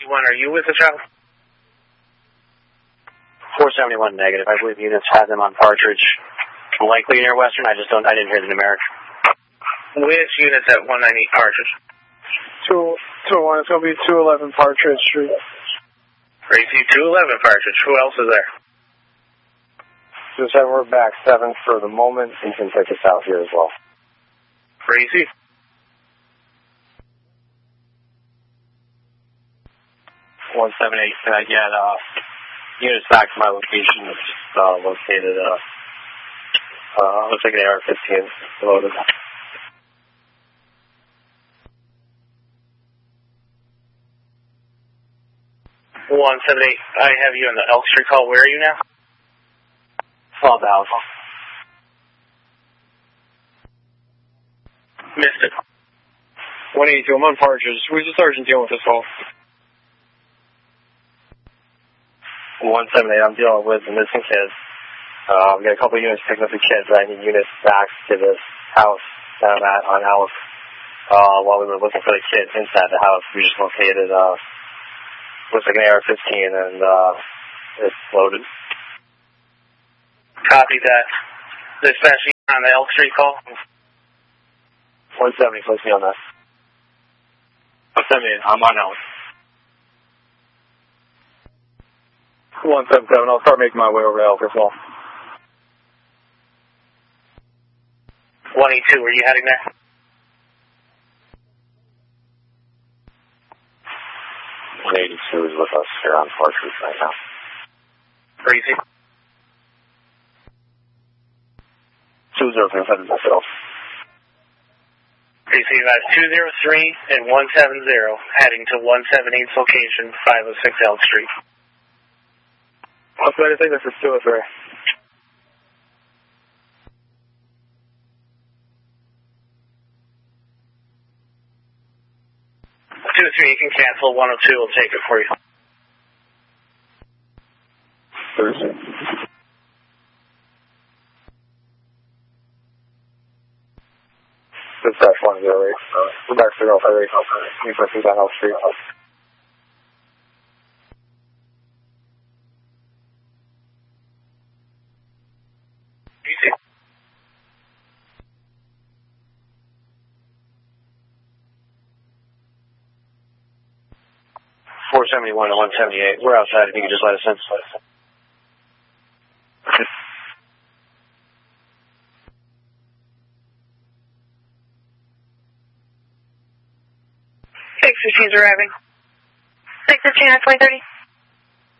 Are you with the child? 471 negative. I believe units have them on Partridge. Likely near Western. I didn't hear the numeric. Which units at 198 Partridge? 201. It's going to be 211 Partridge Street. Gracie, 211 Partridge. Who else is there? Just have we're back 7 for the moment. You can take us out here as well. Gracie? Can I get units back to my location? It's located, looks like an AR-15 loaded. I have you on the Elk Street call. Where are you now? 12 hours. Missed it. 182. I'm on Partridge. Who's the sergeant dealing with this call? 178. I'm dealing with the missing kids. We got a couple units picking up the kids. I need units back to this house that I'm at on Alice. While we were looking for the kids inside the house, we just located looks like an AR-15 and it's loaded. Copy that. Dispatching on the Elk Street call. 170, place me on that. 178. I'm on Elk. 177. I'll start making my way over to Elk as well. 182. Were you heading there? Is with us here on Partridge right now. Gracie? 203, headed myself. Gracie, you have 203 and 170 heading to 178's location, 506 Elk Street. What's better thing? This is 203. You can cancel. 102 will take it for you. Thursday. Dispatch 108. We're back to 058. You can see that Elk Street. 471 to 178. We're outside. If you could just let us in. Six 15's arriving. 615 at 2030.